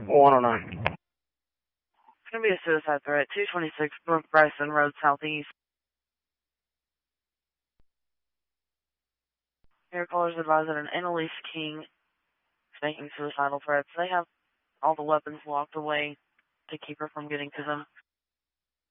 109. It's going to be a suicide threat. 226 Brooke Bryson Road Southeast. Your callers advise that an Annalise King is making suicidal threats. They have all the weapons locked away to keep her from getting to them.